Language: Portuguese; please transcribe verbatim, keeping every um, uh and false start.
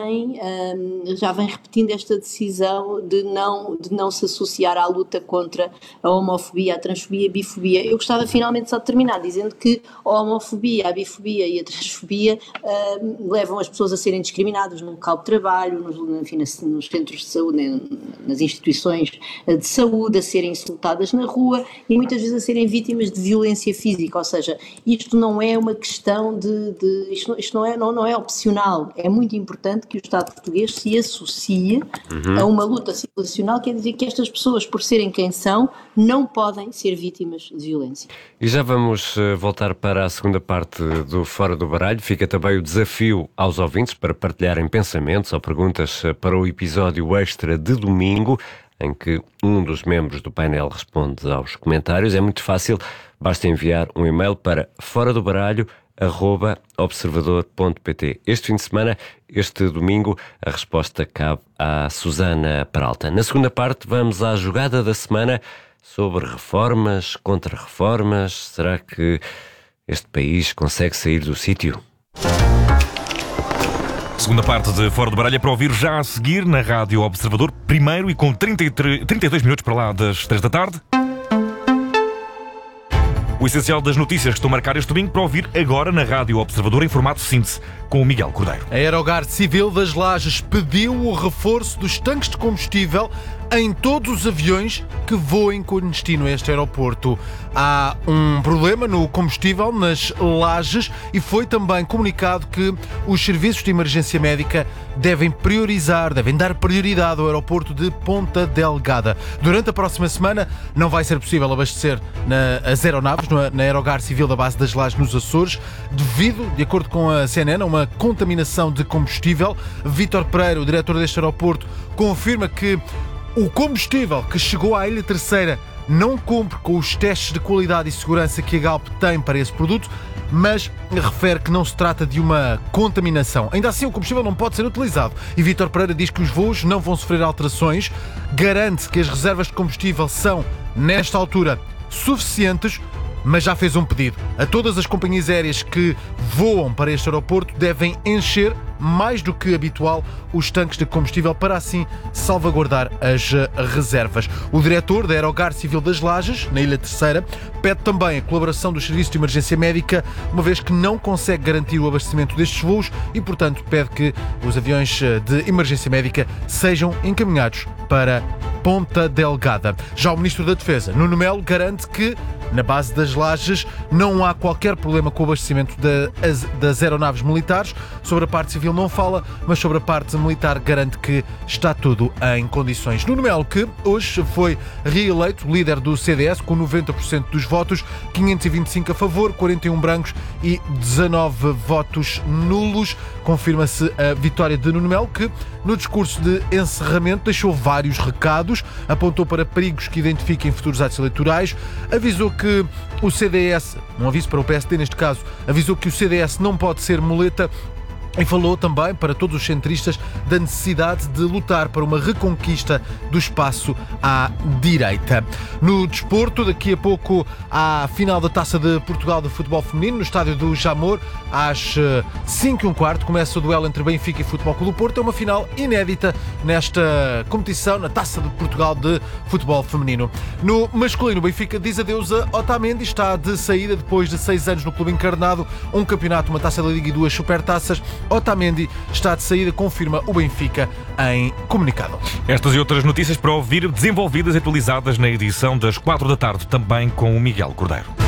Um, já vem repetindo esta decisão de não, de não se associar à luta contra a homofobia, a transfobia e a bifobia. Eu gostava finalmente só de terminar dizendo que a homofobia, a bifobia e a transfobia um, levam as pessoas a serem discriminadas no local de trabalho, nos, enfim, nos centros de saúde, nas instituições de saúde, a serem insultadas na rua e muitas vezes a serem vítimas de violência física, ou seja, isto não é uma questão de... de isto, isto não, é, não, não é opcional, é muito importante que o Estado português se associe uhum. a uma luta civilizacional, quer dizer que estas pessoas, por serem quem são, não podem ser vítimas de violência. E já vamos voltar para a segunda parte do Fora do Baralho. Fica também o desafio aos ouvintes para partilharem pensamentos ou perguntas para o episódio extra de domingo, em que um dos membros do painel responde aos comentários. É muito fácil, basta enviar um e-mail para fora do baralho arroba observador ponto pt. Este fim de semana, este domingo, a resposta cabe à Susana Peralta. Na segunda parte, vamos à jogada da semana sobre reformas, contra-reformas. Será que este país consegue sair do sítio? Segunda parte de Fora do Baralho é para ouvir já a seguir na Rádio Observador, primeiro e com trinta e três, trinta e dois minutos para lá das três da tarde. O essencial das notícias que estão a marcar este domingo para ouvir agora na Rádio Observador em formato síntese com o Miguel Cordeiro. A Aeroguard Civil das Lajes pediu o reforço dos tanques de combustível em todos os aviões que voem com destino a este aeroporto. Há um problema no combustível nas Lajes e foi também comunicado que os serviços de emergência médica devem priorizar, devem dar prioridade ao aeroporto de Ponta Delgada. Durante a próxima semana não vai ser possível abastecer na, as aeronaves na, na Aeroguard Civil da base das Lajes nos Açores, devido, de acordo com a C N N, a uma contaminação de combustível. Vítor Pereira, o diretor deste aeroporto, confirma que o combustível que chegou à Ilha Terceira não cumpre com os testes de qualidade e segurança que a Galp tem para esse produto, mas refere que não se trata de uma contaminação. Ainda assim, o combustível não pode ser utilizado e Vítor Pereira diz que os voos não vão sofrer alterações, garante que as reservas de combustível são, nesta altura, suficientes, mas já fez um pedido. A todas as companhias aéreas que voam para este aeroporto devem encher mais do que habitual os tanques de combustível para assim salvaguardar as reservas. O diretor da Aeroguard Civil das Lajes, na Ilha Terceira, pede também a colaboração dos serviços de emergência médica, uma vez que não consegue garantir o abastecimento destes voos e, portanto, pede que os aviões de emergência médica sejam encaminhados para Ponta Delgada. Já o Ministro da Defesa, Nuno Melo, garante que na base das Lajes não há qualquer problema com o abastecimento das, das aeronaves militares. Sobre a parte civil não fala, mas sobre a parte militar garante que está tudo em condições. Nuno Melo, que hoje foi reeleito líder do C D S com noventa por cento dos votos, quinhentos e vinte e cinco a favor, quarenta e um brancos e dezanove votos nulos. Confirma-se a vitória de Nuno Melo, que no discurso de encerramento deixou vários recados, apontou para perigos que identifica em futuros atos eleitorais, avisou que o C D S, um aviso para o P S D neste caso, avisou que o C D S não pode ser muleta e falou também para todos os centristas da necessidade de lutar para uma reconquista do espaço à direita. No desporto, daqui a pouco há a final da Taça de Portugal de futebol feminino no estádio do Jamor, às cinco e um quarto começa o duelo entre Benfica e Futebol Clube do Porto. É uma final inédita nesta competição, na Taça de Portugal de futebol feminino. No masculino, o Benfica diz adeus a Otamendi, está de saída depois de seis anos no clube encarnado, um campeonato, uma Taça da Liga e duas supertaças. Otamendi está de saída, confirma o Benfica em comunicado. Estas e outras notícias para ouvir, desenvolvidas e atualizadas na edição das quatro da tarde, também com o Miguel Cordeiro.